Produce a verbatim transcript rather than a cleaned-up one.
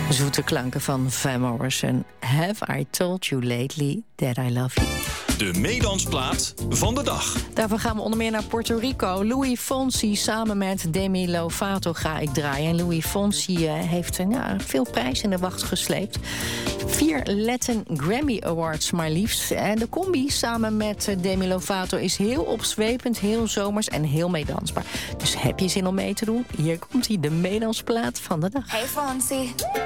Zoete klanken van Van Morrison. Have I told you lately that I love you? De meedansplaat van de dag. Daarvoor gaan we onder meer naar Puerto Rico. Louis Fonsi samen met Demi Lovato ga ik draaien. En Louis Fonsi uh, heeft uh, nou, veel prijs in de wacht gesleept. Vier Latin Grammy Awards maar liefst. En de combi samen met uh, Demi Lovato is heel opzwepend, heel zomers en heel meedansbaar. Dus heb je zin om mee te doen? Hier komt hij, de meedansplaat van de dag. Hey Fonsi.